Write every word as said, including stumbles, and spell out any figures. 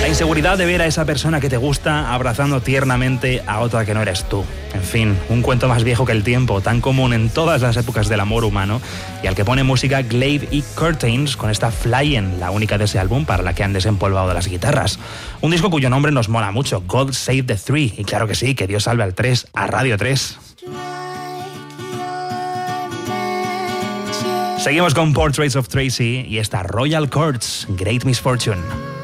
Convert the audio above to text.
La inseguridad de ver a esa persona que te gusta abrazando tiernamente a otra que no eres tú. En fin, un cuento más viejo que el tiempo, tan común en todas las épocas del amor humano, y al que pone música Glaive y Curtains con esta Flyin', la única de ese álbum para la que han desempolvado las guitarras. Un disco cuyo nombre nos mola mucho, God Save the Three, y claro que sí, que Dios salve al tres, a Radio tres. Seguimos con Portraits of Tracy y esta Royal Courts, Great Misfortune.